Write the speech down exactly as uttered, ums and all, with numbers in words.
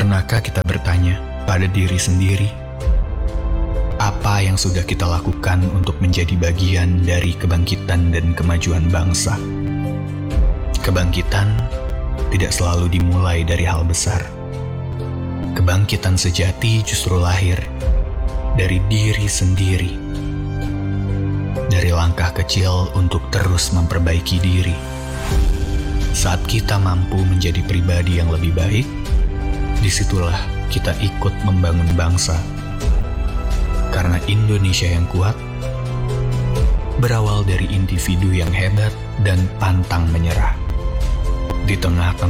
Pernahkah kita bertanya pada diri sendiri, apa yang sudah kita lakukan untuk menjadi bagian dari kebangkitan dan kemajuan bangsa? Kebangkitan tidak selalu dimulai dari hal besar. Kebangkitan sejati justru lahir dari diri sendiri, dari langkah kecil untuk terus memperbaiki diri. Saat kita mampu menjadi pribadi yang lebih baik, disitulah kita ikut membangun bangsa. Karena Indonesia yang kuat berawal dari individu yang hebat dan pantang menyerah. Di tengah